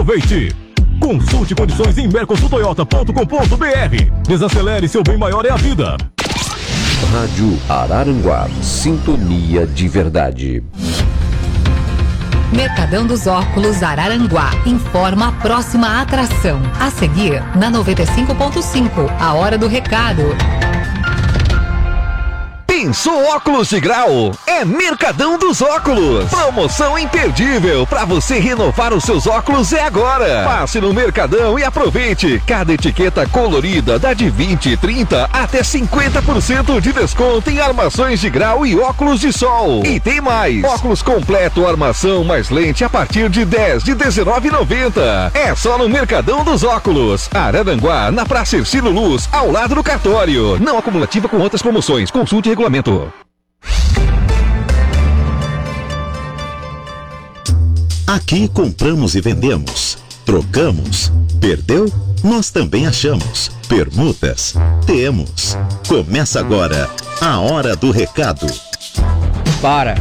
Aproveite! Consulte condições em mercosultoyota.com.br. Desacelere, seu bem maior é a vida. Rádio Araranguá, sintonia de verdade. Mercadão dos Óculos Araranguá informa a próxima atração. A seguir, na 95.5, a hora do recado. Pensou óculos de grau? É Mercadão dos Óculos. Promoção imperdível. Para você renovar os seus óculos é agora. Passe no Mercadão e aproveite. Cada etiqueta colorida dá de 20, 30 até 50% de desconto em armações de grau e óculos de sol. E tem mais. Óculos completo, armação mais lente a partir de 10 de R$19,90. É só no Mercadão dos Óculos. Araranguá, na Praça Ercílio Luz, ao lado do cartório. Não acumulativa com outras promoções. Consulte regulamento. Aqui compramos e vendemos, trocamos, perdeu? Nós também achamos. Permutas? Temos. Começa agora a Hora do Recado. Para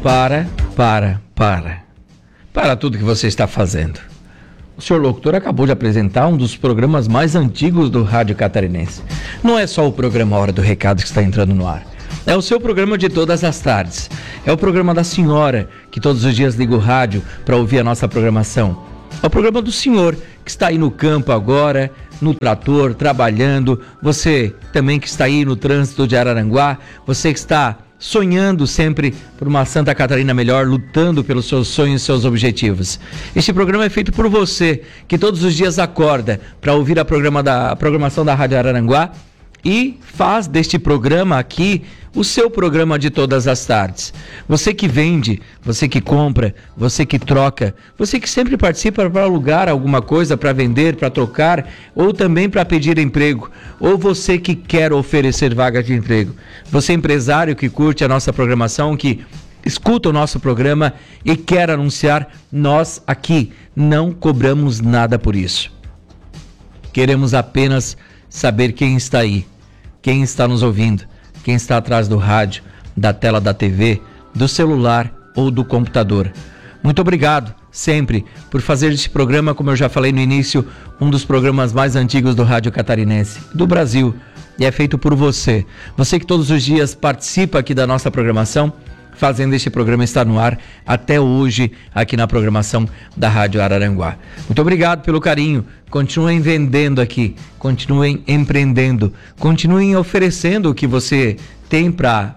tudo que você está fazendo. O senhor locutor acabou de apresentar um dos programas mais antigos do rádio catarinense. Não é só o programa Hora do Recado que está entrando no ar. É o seu programa de todas as tardes. É o programa da senhora, que todos os dias liga o rádio para ouvir a nossa programação. É o programa do senhor, que está aí no campo agora, no trator, trabalhando. Você também que está aí no trânsito de Araranguá. Você que está sonhando sempre por uma Santa Catarina melhor, lutando pelos seus sonhos e seus objetivos. Este programa é feito por você, que todos os dias acorda para ouvir a programação da Rádio Araranguá e faz deste programa aqui o seu programa de todas as tardes. Você que vende, você que compra, você que troca, você que sempre participa para alugar alguma coisa, para vender, para trocar, ou também para pedir emprego, ou você que quer oferecer vaga de emprego. Você empresário que curte a nossa programação, que escuta o nosso programa e quer anunciar, nós aqui não cobramos nada por isso. Queremos apenas saber quem está aí, quem está nos ouvindo, quem está atrás do rádio, da tela da TV, do celular ou do computador. Muito obrigado, sempre, por fazer este programa, como eu já falei no início, um dos programas mais antigos do rádio catarinense, do Brasil, e é feito por você. Você que todos os dias participa aqui da nossa programação, fazendo este programa estar no ar até hoje aqui na programação da Rádio Araranguá. Muito obrigado pelo carinho. Continuem vendendo aqui, continuem empreendendo, continuem oferecendo o que você tem para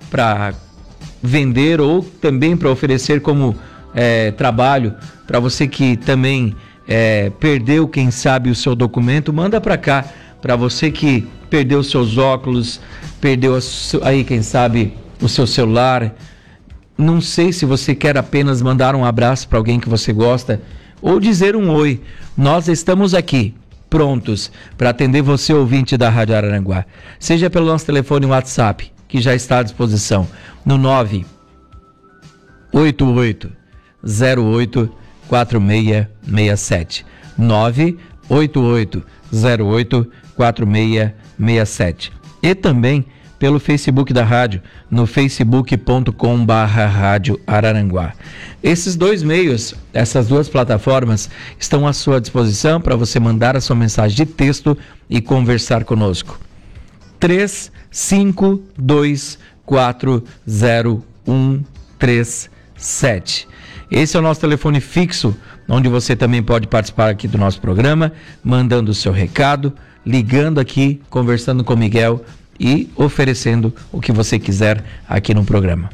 vender ou também para oferecer como trabalho. Para você que também perdeu, quem sabe, o seu documento, manda para cá. Para você que perdeu seus óculos, perdeu aí, quem sabe, o seu celular. Não sei se você quer apenas mandar um abraço para alguém que você gosta ou dizer um oi. Nós estamos aqui, prontos para atender você, ouvinte da Rádio Araranguá. Seja pelo nosso telefone WhatsApp, que já está à disposição, no 988-08-4667. 988-08-4667. E também pelo Facebook da rádio, no facebook.com/Rádio Araranguá. Esses dois meios, essas duas plataformas, estão à sua disposição para você mandar a sua mensagem de texto e conversar conosco. 35240137. Esse é o nosso telefone fixo, onde você também pode participar aqui do nosso programa, mandando o seu recado, ligando aqui, conversando com o Miguel e oferecendo o que você quiser aqui no programa.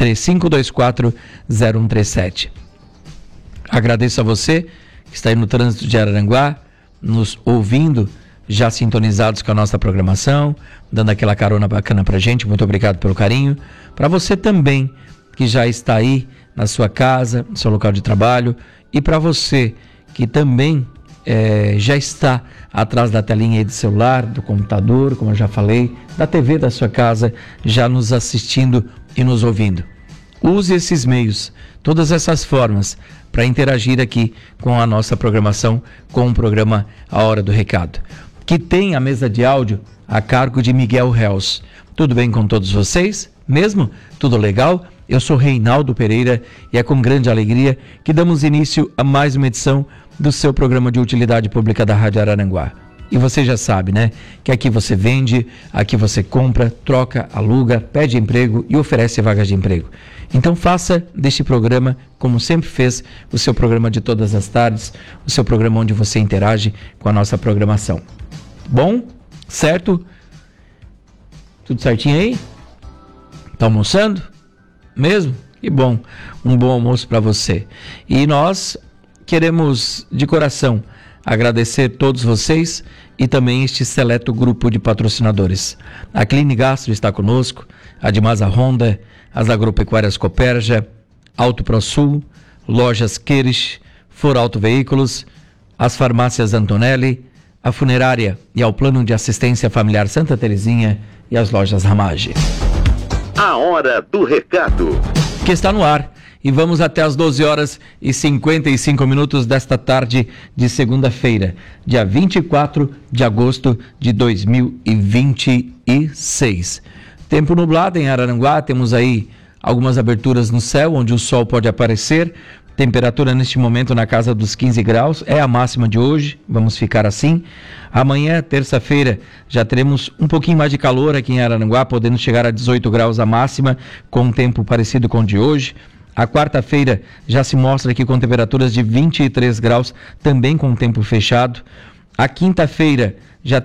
35240137. Agradeço a você que está aí no trânsito de Araranguá, nos ouvindo, já sintonizados com a nossa programação, dando aquela carona bacana pra gente. Muito obrigado pelo carinho. Para você também que já está aí na sua casa, no seu local de trabalho, e para você que também já está atrás da telinha aí do celular, do computador, como eu já falei, da TV da sua casa, já nos assistindo e nos ouvindo. Use esses meios, todas essas formas, para interagir aqui com a nossa programação, com o programa A Hora do Recado, que tem a mesa de áudio a cargo de Miguel Reus. Tudo bem com todos vocês? Mesmo? Tudo legal? Eu sou Reinaldo Pereira e é com grande alegria que damos início a mais uma edição do seu programa de utilidade pública da Rádio Araranguá. E você já sabe, né? Que aqui você vende, aqui você compra, troca, aluga, pede emprego e oferece vagas de emprego. Então faça deste programa, como sempre fez, o seu programa de todas as tardes, o seu programa onde você interage com a nossa programação. Bom? Certo? Tudo certinho aí? Tá almoçando? Mesmo? Que bom. Um bom almoço para você. E nós queremos, de coração, agradecer todos vocês e também este seleto grupo de patrocinadores. A Clinigastro está conosco, a Dimasa Honda, as Agropecuárias Copérgia, Auto ProSul, Lojas Queires, For Auto Veículos, as Farmácias Antonelli, a Funerária e ao Plano de Assistência Familiar Santa Terezinha e as Lojas Ramage. A hora do recado. Que está no ar. E vamos até as 12 horas e 55 minutos desta tarde de segunda-feira, dia 24 de agosto de 2026. Tempo nublado em Araranguá, temos aí algumas aberturas no céu, onde o sol pode aparecer. Temperatura neste momento na casa dos 15 graus, é a máxima de hoje, vamos ficar assim. Amanhã, terça-feira, já teremos um pouquinho mais de calor aqui em Araranguá, podendo chegar a 18 graus a máxima, com um tempo parecido com o de hoje. A quarta-feira já se mostra aqui com temperaturas de 23 graus, também com tempo fechado. A quinta-feira já